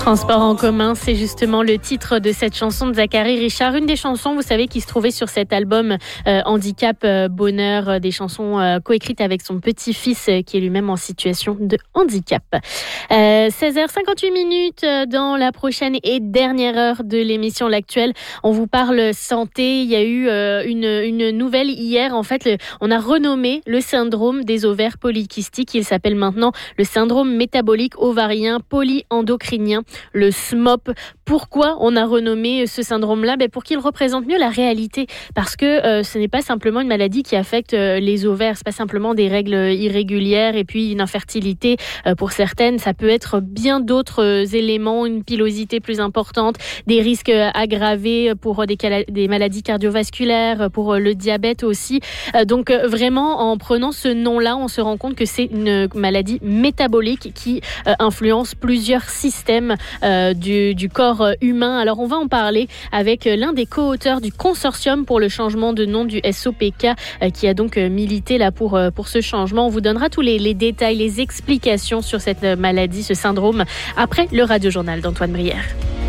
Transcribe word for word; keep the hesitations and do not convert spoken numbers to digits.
Transport en commun, c'est justement le titre de cette chanson de Zachary Richard. Une des chansons, vous savez, qui se trouvait sur cet album euh, Handicap euh, Bonheur, euh, des chansons euh, coécrites avec son petit-fils euh, qui est lui-même en situation de handicap. Euh, seize heures cinquante-huit minutes euh, dans la prochaine et dernière heure de l'émission L'Actuel. On vous parle santé. Il y a eu euh, une, une nouvelle hier. En fait, le, on a renommé le syndrome des ovaires polykystiques. Il s'appelle maintenant le syndrome métabolique ovarien polyendocrinien, le S M O P. Pourquoi on a renommé ce syndrome-là ? Ben pour qu'il représente mieux la réalité. Parce que euh, ce n'est pas simplement une maladie qui affecte euh, les ovaires. C'est pas simplement des règles irrégulières et puis une infertilité euh, pour certaines. Ça peut être bien d'autres euh, éléments, une pilosité plus importante, des risques euh, aggravés pour des, cala- des maladies cardiovasculaires, pour euh, le diabète aussi. Euh, donc euh, vraiment, en prenant ce nom-là, on se rend compte que c'est une maladie métabolique qui euh, influence plusieurs systèmes euh, du, du corps humain. Alors on va en parler avec l'un des co-auteurs du consortium pour le changement de nom du S O P K euh, qui a donc milité là pour, euh, pour ce changement. On vous donnera tous les, les détails, les explications sur cette maladie, ce syndrome, après le radiojournal d'Antoine Brière.